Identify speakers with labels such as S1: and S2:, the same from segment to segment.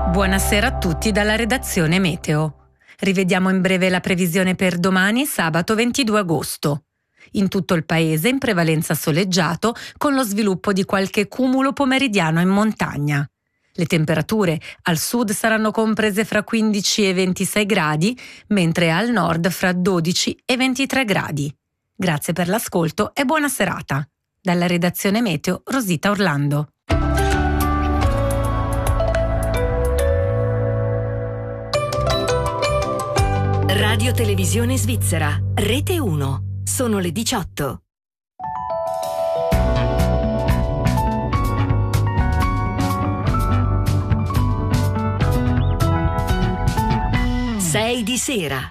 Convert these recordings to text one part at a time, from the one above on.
S1: Buonasera a tutti dalla redazione Meteo. Rivediamo in breve la previsione per domani, sabato 22 agosto. In tutto il paese in prevalenza soleggiato, con lo sviluppo di qualche cumulo pomeridiano in montagna. Le temperature al sud saranno comprese fra 15 e 26 gradi, mentre al nord fra 12 e 23 gradi. Grazie per l'ascolto e buona serata. Dalla redazione Meteo, Rosita Orlando.
S2: Radio Televisione Svizzera, Rete 1. Sono le 18. Sei di sera.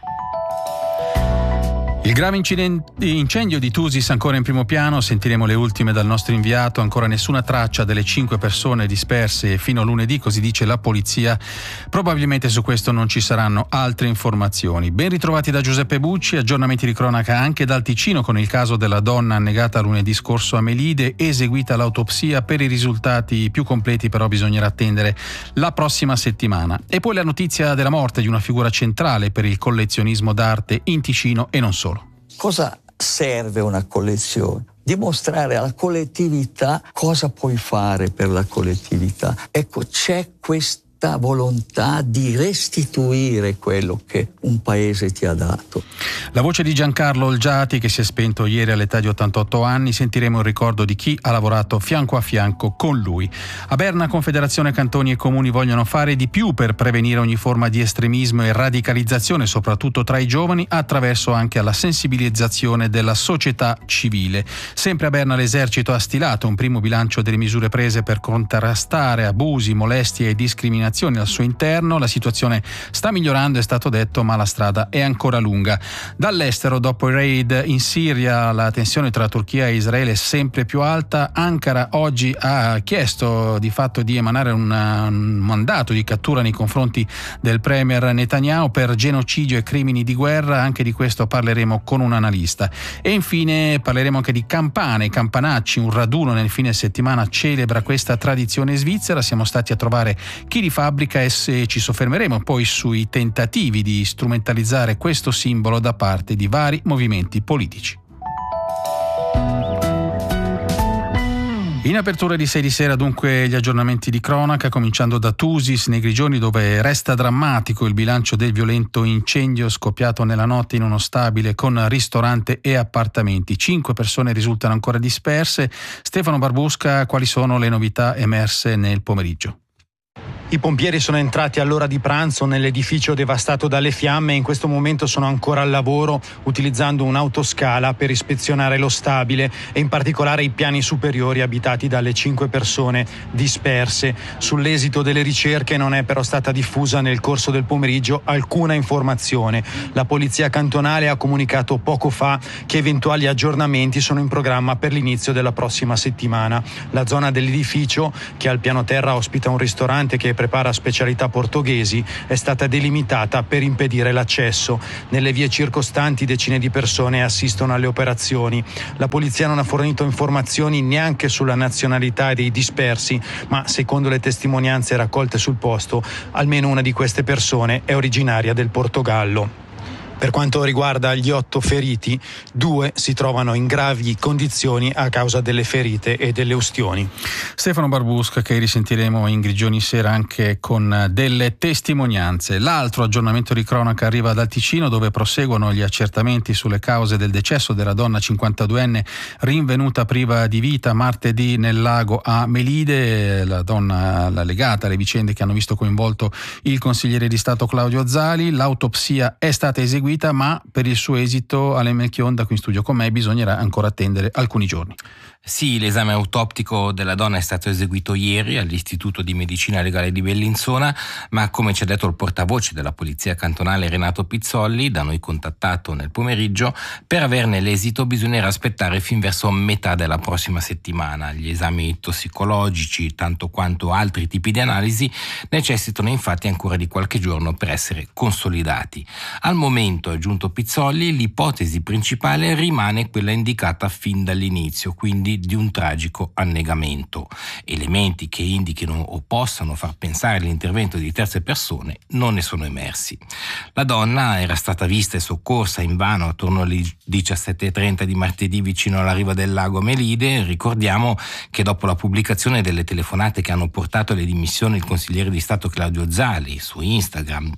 S3: Il grave incendio di Thusis ancora in primo piano, sentiremo le ultime dal nostro inviato, ancora nessuna traccia delle 5 persone disperse fino a lunedì, così dice la polizia. Probabilmente su questo non ci saranno altre informazioni. Ben ritrovati da Giuseppe Bucci, aggiornamenti di cronaca anche dal Ticino con il caso della donna annegata lunedì scorso a Melide, eseguita l'autopsia. Per i risultati più completi però bisognerà attendere la prossima settimana. E poi la notizia della morte di una figura centrale per il collezionismo d'arte in Ticino e non solo.
S4: Cosa serve una collezione? Dimostrare alla collettività cosa puoi fare per la collettività. Ecco, c'è questa volontà di restituire quello che un paese ti ha dato.
S3: La voce di Giancarlo Olgiati, che si è spento ieri all'età di 88 anni, sentiremo il ricordo di chi ha lavorato fianco a fianco con lui. A Berna, Confederazione Cantoni e Comuni vogliono fare di più per prevenire ogni forma di estremismo e radicalizzazione, soprattutto tra i giovani, attraverso anche la sensibilizzazione della società civile. Sempre a Berna l'Esercito ha stilato un primo bilancio delle misure prese per contrastare abusi, molestie e discriminazioni al suo interno. La situazione sta migliorando, è stato detto, ma la strada è ancora lunga. Dall'estero, dopo il raid in Siria, la tensione tra Turchia e Israele è sempre più alta. Ankara oggi ha chiesto di fatto di emanare un mandato di cattura nei confronti del premier Netanyahu per genocidio e crimini di guerra. Anche di questo parleremo con un analista. E infine parleremo anche di campane, campanacci. Un raduno nel fine settimana celebra questa tradizione svizzera. Siamo stati a trovare chi di fabbrica e ci soffermeremo poi sui tentativi di strumentalizzare questo simbolo da parte di vari movimenti politici. In apertura di 6 di sera dunque gli aggiornamenti di cronaca, cominciando da Thusis nei Grigioni, dove resta drammatico il bilancio del violento incendio scoppiato nella notte in uno stabile con ristorante e appartamenti. 5 persone risultano ancora disperse. Stefano Barbusca, quali sono le novità emerse nel pomeriggio?
S5: I pompieri sono entrati all'ora di pranzo nell'edificio devastato dalle fiamme e in questo momento sono ancora al lavoro utilizzando un'autoscala per ispezionare lo stabile e in particolare i piani superiori abitati dalle 5 persone disperse. Sull'esito delle ricerche non è però stata diffusa nel corso del pomeriggio alcuna informazione. La polizia cantonale ha comunicato poco fa che eventuali aggiornamenti sono in programma per l'inizio della prossima settimana. La zona dell'edificio, che al piano terra ospita un ristorante che prepara specialità portoghesi, è stata delimitata per impedire l'accesso. Nelle vie circostanti decine di persone assistono alle operazioni. La polizia non ha fornito informazioni neanche sulla nazionalità dei dispersi, ma secondo le testimonianze raccolte sul posto, almeno una di queste persone è originaria del Portogallo. Per quanto riguarda gli 8 feriti, 2 si trovano in gravi condizioni a causa delle ferite e delle ustioni.
S3: Stefano Barbusca, che risentiremo in Grigioni sera anche con delle testimonianze. L'altro aggiornamento di cronaca arriva dal Ticino, dove proseguono gli accertamenti sulle cause del decesso della donna 52enne rinvenuta priva di vita martedì nel lago a Melide. La donna legata alle vicende che hanno visto coinvolto il consigliere di Stato Claudio Zali. L'autopsia è stata eseguita, ma per il suo esito, Alain Melchion, da qui in studio con me, bisognerà ancora attendere alcuni giorni.
S6: Sì, l'esame autoptico della donna è stato eseguito ieri all'Istituto di Medicina Legale di Bellinzona, ma come ci ha detto il portavoce della Polizia Cantonale Renato Pizzolli, da noi contattato nel pomeriggio, per averne l'esito bisognerà aspettare fin verso metà della prossima settimana. Gli esami tossicologici, tanto quanto altri tipi di analisi, necessitano infatti ancora di qualche giorno per essere consolidati. Al momento momento, ha aggiunto Pizzolli, l'ipotesi principale rimane quella indicata fin dall'inizio, quindi di un tragico annegamento. Elementi che indichino o possano far pensare all'intervento di terze persone non ne sono emersi. La donna era stata vista e soccorsa invano attorno alle 17:30 di martedì vicino alla riva del lago Amelide. Ricordiamo che dopo la pubblicazione delle telefonate che hanno portato alle dimissioni il consigliere di Stato Claudio Zali su Instagram,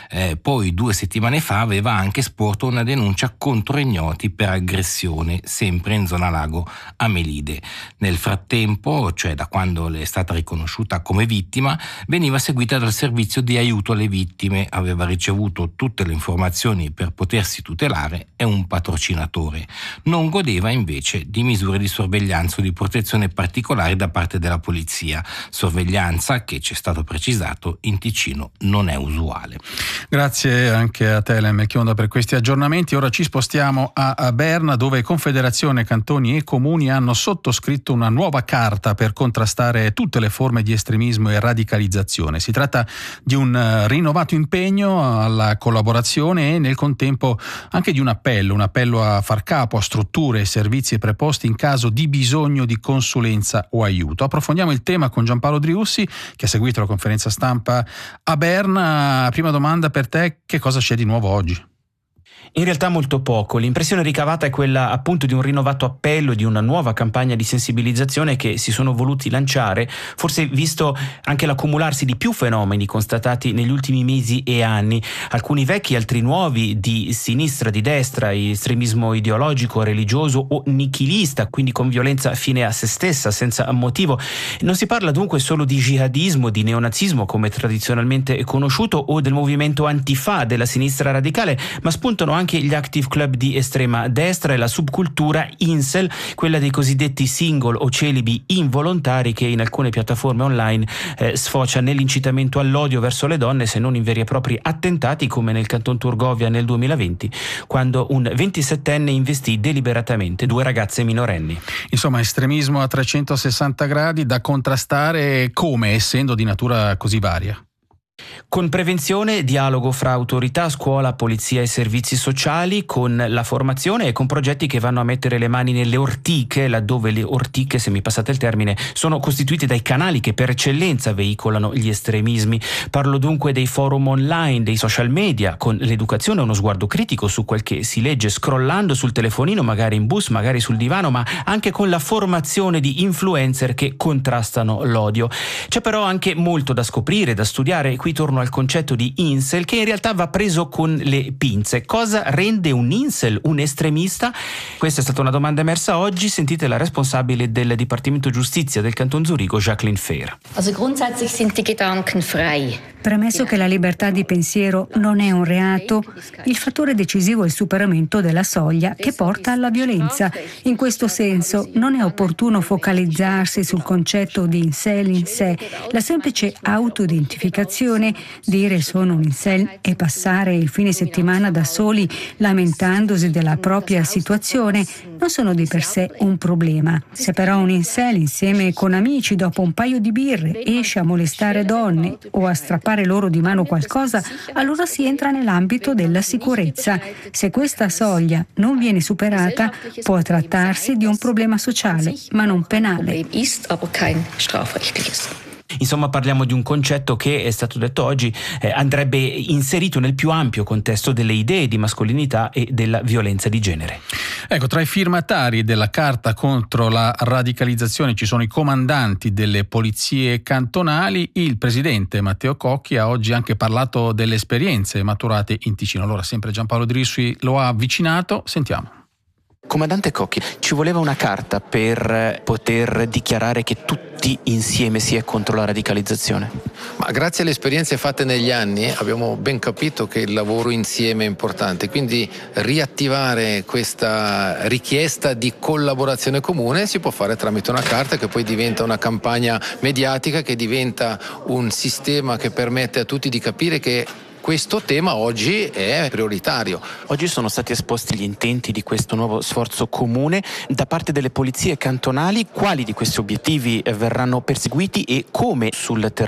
S6: poi 2 settimane fa aveva anche sporto una denuncia contro ignoti per aggressione, sempre in zona lago Amelide. Nel frattempo, cioè da quando le è stata riconosciuta come vittima, veniva seguita dal servizio di aiuto alle vittime, aveva ricevuto tutte le informazioni per potersi tutelare e un patrocinatore. Non godeva invece di misure di sorveglianza o di protezione particolari da parte della polizia, sorveglianza che, ci è stato precisato, in Ticino non è usuale.
S3: Grazie anche a te, Melchionda, per questi aggiornamenti. Ora ci spostiamo a Berna, dove Confederazione Cantoni e Comuni hanno sottoscritto una nuova carta per contrastare tutte le forme di estremismo e radicalizzazione. Si tratta di un rinnovato impegno alla collaborazione e nel contempo anche di un appello a far capo a strutture e servizi preposti in caso di bisogno di consulenza o aiuto. Approfondiamo il tema con Giampaolo Driussi, che ha seguito la conferenza stampa a Berna. Prima domanda per te: che cosa c'è di nuovo oggi?
S7: In realtà molto poco. L'impressione ricavata è quella appunto di un rinnovato appello, di una nuova campagna di sensibilizzazione che si sono voluti lanciare, forse visto anche l'accumularsi di più fenomeni constatati negli ultimi mesi e anni, alcuni vecchi, altri nuovi, di sinistra, di destra, estremismo ideologico, religioso o nichilista, quindi con violenza fine a se stessa, senza motivo. Non si parla dunque solo di jihadismo, di neonazismo come tradizionalmente conosciuto, o del movimento antifa della sinistra radicale, ma spuntano anche gli active club di estrema destra e la subcultura incel, quella dei cosiddetti single o celibi involontari, che in alcune piattaforme online sfocia nell'incitamento all'odio verso le donne, se non in veri e propri attentati, come nel Canton Turgovia nel 2020, quando un 27enne investì deliberatamente 2 ragazze minorenni.
S3: Insomma, estremismo a 360 gradi da contrastare, come, essendo di natura così varia?
S7: Con prevenzione, dialogo fra autorità, scuola, polizia e servizi sociali, con la formazione e con progetti che vanno a mettere le mani nelle ortiche, laddove le ortiche, se mi passate il termine, sono costituite dai canali che per eccellenza veicolano gli estremismi. Parlo dunque dei forum online, dei social media, con l'educazione e uno sguardo critico su quel che si legge scrollando sul telefonino, magari in bus, magari sul divano, ma anche con la formazione di influencer che contrastano l'odio. C'è però anche molto da scoprire, da studiare. Qui torno al concetto di incel, che in realtà va preso con le pinze. Cosa rende un incel un estremista? Questa è stata una domanda emersa oggi. Sentite la responsabile del Dipartimento Giustizia del Canton Zurigo, Jacqueline Fehr.
S8: Grundsätzlich sind die Gedanken frei.
S9: Premesso che la libertà di pensiero non è un reato, il fattore decisivo è il superamento della soglia che porta alla violenza. In questo senso non è opportuno focalizzarsi sul concetto di incel in sé. La semplice autoidentificazione, dire sono un incel e passare il fine settimana da soli lamentandosi della propria situazione, non sono di per sé un problema. Se però un incel insieme con amici dopo un paio di birre esce a molestare donne o a strappare loro di mano qualcosa, allora si entra nell'ambito della sicurezza. Se questa soglia non viene superata, può trattarsi di un problema sociale, ma non penale.
S7: Insomma, parliamo di un concetto che, è stato detto oggi, andrebbe inserito nel più ampio contesto delle idee di mascolinità e della violenza di genere.
S3: Ecco, tra i firmatari della carta contro la radicalizzazione ci sono i comandanti delle polizie cantonali. Il presidente Matteo Cocchi ha oggi anche parlato delle esperienze maturate in Ticino. Allora, sempre Giampaolo Driussi lo ha avvicinato. Sentiamo.
S7: Comandante Cocchi, ci voleva una carta per poter dichiarare che tutti insieme si è contro la radicalizzazione?
S10: Ma grazie alle esperienze fatte negli anni abbiamo ben capito che il lavoro insieme è importante, quindi riattivare questa richiesta di collaborazione comune si può fare tramite una carta che poi diventa una campagna mediatica, che diventa un sistema che permette a tutti di capire che questo tema oggi è prioritario.
S7: Oggi sono stati esposti gli intenti di questo nuovo sforzo comune da parte delle polizie cantonali. Quali di questi obiettivi verranno perseguiti e come sul terreno?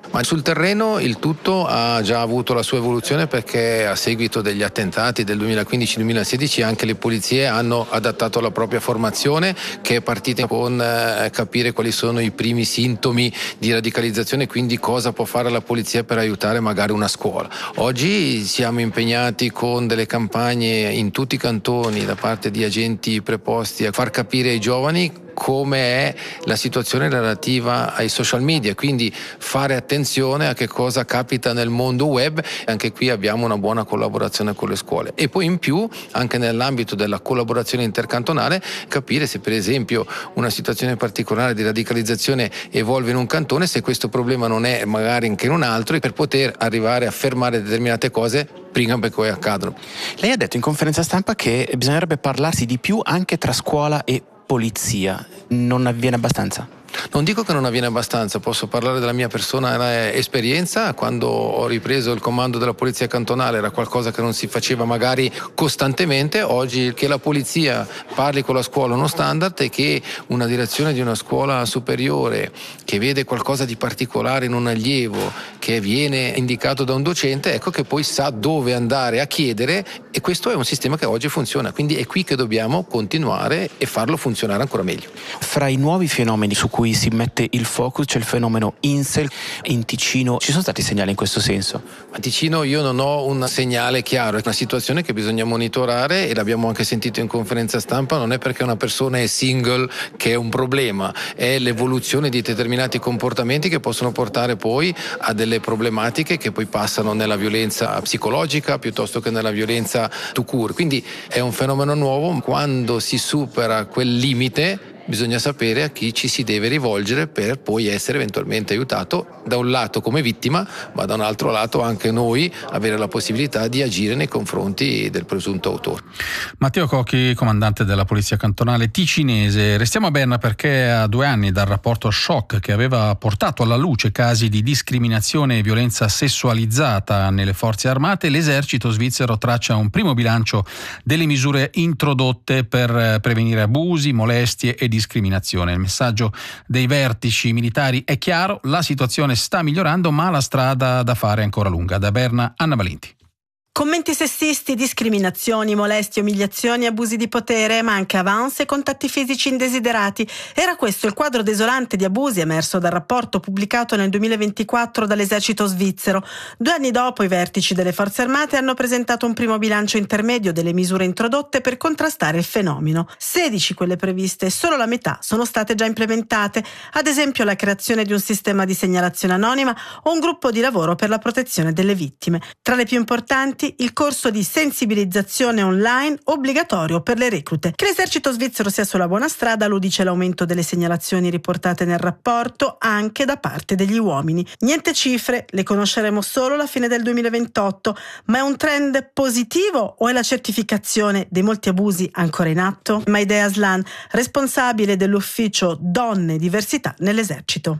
S10: Ma sul terreno il tutto ha già avuto la sua evoluzione, perché a seguito degli attentati del 2015-2016 anche le polizie hanno adattato la propria formazione, che è partita con capire quali sono i primi sintomi di radicalizzazione, quindi cosa può fare la polizia per aiutare magari una scuola. Oggi siamo impegnati con delle campagne in tutti i cantoni da parte di agenti preposti a far capire ai giovani come è la situazione relativa ai social media, quindi fare attenzione a che cosa capita nel mondo web. Anche qui abbiamo una buona collaborazione con le scuole, e poi in più anche nell'ambito della collaborazione intercantonale capire se per esempio una situazione particolare di radicalizzazione evolve in un cantone, se questo problema non è magari anche in un altro, e per poter arrivare a fermare determinate cose prima che poi accadono.
S7: Lei ha detto in conferenza stampa che bisognerebbe parlarsi di più anche tra scuola e polizia. Non avviene abbastanza?
S10: Non dico che non avviene abbastanza, posso parlare della mia personale esperienza. Quando ho ripreso il comando della polizia cantonale era qualcosa che non si faceva magari costantemente. Oggi che la polizia parli con la scuola uno standard, e che una direzione di una scuola superiore che vede qualcosa di particolare in un allievo che viene indicato da un docente, ecco che poi sa dove andare a chiedere, e questo è un sistema che oggi funziona, quindi è qui che dobbiamo continuare e farlo funzionare ancora meglio.
S7: Fra i nuovi fenomeni su cui si mette il focus c'è il fenomeno incel. In Ticino ci sono stati segnali in questo senso?
S10: A Ticino io non ho un segnale chiaro, è una situazione che bisogna monitorare, e l'abbiamo anche sentito in conferenza stampa. Non è perché una persona è single che è un problema, è l'evoluzione di determinati comportamenti che possono portare poi a delle problematiche che poi passano nella violenza psicologica piuttosto che nella violenza tout court. Quindi è un fenomeno nuovo. Quando si supera quel limite bisogna sapere a chi ci si deve rivolgere per poi essere eventualmente aiutato, da un lato come vittima, ma da un altro lato anche noi avere la possibilità di agire nei confronti del presunto autore.
S3: Matteo Cocchi, comandante della Polizia Cantonale ticinese. Restiamo a Berna, perché a 2 anni dal rapporto shock che aveva portato alla luce casi di discriminazione e violenza sessualizzata nelle forze armate, l'esercito svizzero traccia un primo bilancio delle misure introdotte per prevenire abusi, molestie e discriminazione. Il messaggio dei vertici militari è chiaro: la situazione sta migliorando, ma la strada da fare è ancora lunga. Da Berna, Anna Valenti.
S11: Commenti sessisti, discriminazioni, molestie, umiliazioni, abusi di potere, ma anche avance e contatti fisici indesiderati. Era questo il quadro desolante di abusi emerso dal rapporto pubblicato nel 2024 dall'esercito svizzero. 2 anni dopo, i vertici delle forze armate hanno presentato un primo bilancio intermedio delle misure introdotte per contrastare il fenomeno. 16 quelle previste, solo la metà sono state già implementate. Ad esempio la creazione di un sistema di segnalazione anonima o un gruppo di lavoro per la protezione delle vittime. Tra le più importanti, il corso di sensibilizzazione online obbligatorio per le reclute. Che l'esercito svizzero sia sulla buona strada lo dice l'aumento delle segnalazioni riportate nel rapporto anche da parte degli uomini. Niente cifre, le conosceremo solo alla fine del 2028, ma è un trend positivo o è la certificazione dei molti abusi ancora in atto? Maide Aslan, responsabile dell'ufficio Donne e Diversità nell'esercito.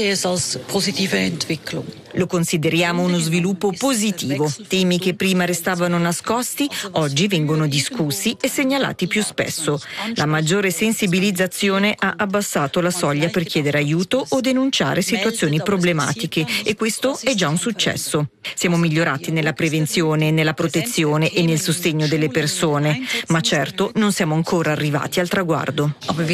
S12: Lo consideriamo uno sviluppo positivo. Temi che prima restavano nascosti, oggi vengono discussi e segnalati più spesso. La maggiore sensibilizzazione ha abbassato la soglia per chiedere aiuto o denunciare situazioni problematiche, e questo è già un successo. Siamo migliorati nella prevenzione, nella protezione e nel sostegno delle persone, ma certo non siamo ancora arrivati al traguardo.